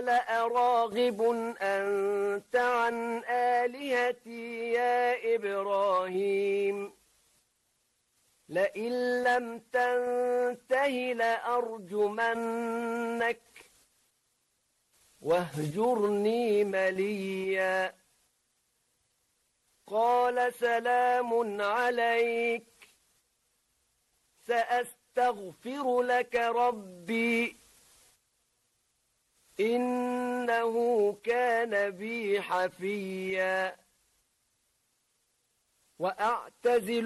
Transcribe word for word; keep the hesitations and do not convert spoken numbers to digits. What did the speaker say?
قال أراغب أنت عن آلهتي يا إبراهيم لئن لم تنته لأرجمنك واهجرني مليا قال سلام عليك سأستغفر لك ربي إنه كان بي حفيا وأعتزل